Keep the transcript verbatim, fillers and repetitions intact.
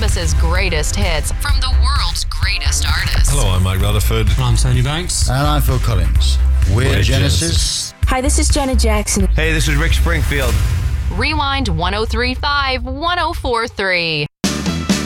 Christmas's greatest hits from the world's greatest artists. Hello, I'm Mike Rutherford. I'm Tony Banks. And I'm Phil Collins. We're, We're Genesis. Genesis. Hi, this is Janet Jackson. Hey, this is Rick Springfield. Rewind one oh three point five, one oh four point three.